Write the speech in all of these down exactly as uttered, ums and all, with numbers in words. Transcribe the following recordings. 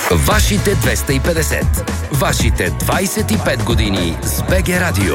Вашите двеста и петдесет. Вашите двайсет и пет години с БГ Радио.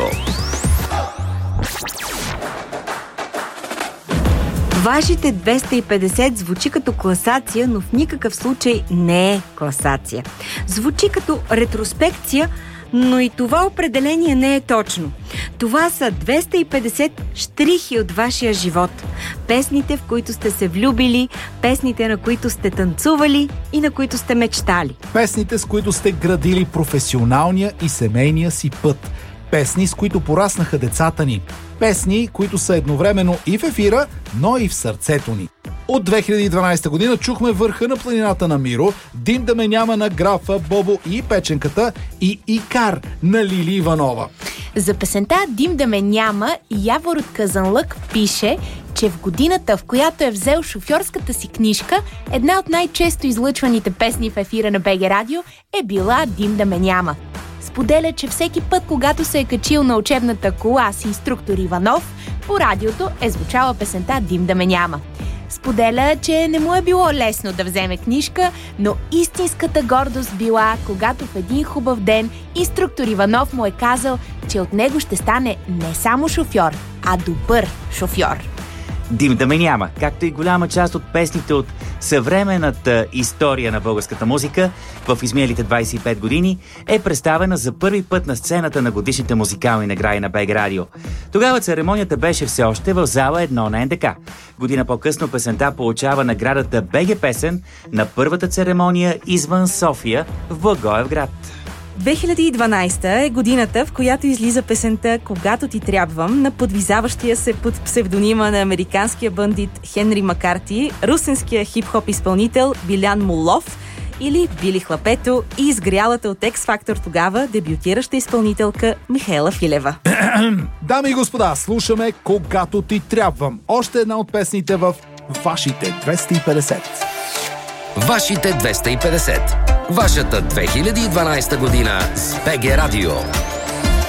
Вашите двеста и петдесет звучи като класация, но в никакъв случай не е класация. Звучи като ретроспекция, но и това определение не е точно. Това са двеста и петдесет щрихи от вашия живот. Песните, в които сте се влюбили, песните, на които сте танцували и на които сте мечтали. Песните, с които сте градили професионалния и семейния си път. Песни, с които пораснаха децата ни. Песни, които са едновременно и в ефира, но и в сърцето ни. От две хиляди и дванадесета година чухме Върха на планината на Миро, Дим да ме няма на Графа, Бобо и Печенката и Икар на Лили Иванова. За песента Дим да ме няма Явор от Казанлък пише, че в годината, в която е взел шофьорската си книжка, една от най-често излъчваните песни в ефира на БГ Радио е била Дим да ме няма. Споделя, че всеки път, когато се е качил на учебната кола с инструктор Иванов, по радиото е звучала песента Дим да ме няма. Споделя, че не му е било лесно да вземе книжка, но истинската гордост била, когато в един хубав ден инструктор Иванов му е казал, че от него ще стане не само шофьор, а добър шофьор. Дим да ме няма, както и голяма част от песните от съвременната история на българската музика в изминалите двайсет и пет години, е представена за първи път на сцената на годишните музикални награди на БГ Радио. Тогава церемонията беше все още в зала едно на НДК. Година по-късно песента получава наградата БГ Песен на първата церемония извън София в Благоевград. две хиляди и дванадесета е годината, в която излиза песента "Когато ти трябвам" на подвизаващия се под псевдонима на американския бандит Хенри Макарти, русенския хип-хоп изпълнител Билян Молов или Били Хлапето и изгрялата от X-Factor тогава дебютираща изпълнителка Михаела Филева. Дами и господа, слушаме "Когато ти трябвам", още една от песните в Вашите двеста и петдесет. Вашите двеста и петдесет. Вашата две хиляди и дванадесета година с БГ Радио.